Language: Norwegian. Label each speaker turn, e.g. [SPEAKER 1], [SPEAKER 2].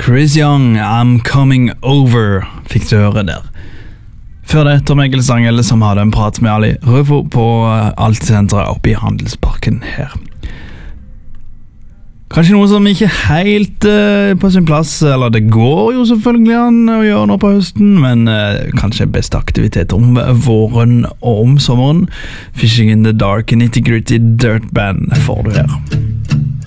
[SPEAKER 1] Chris Young, I'm Coming Over, fikk du høre der. Før det, Tom Egil Stangel, som hadde en prat med Ali Røfo på Altsenteret oppe i Handelsparken her. Kanskje noe som ikke helt på sin plass, eller det går jo selvfølgelig an å gjøre nå på høsten, men kanskje beste aktivitet om våren og om sommeren. Fishing in the Dark, Nitty Gritty Dirt Band får du her.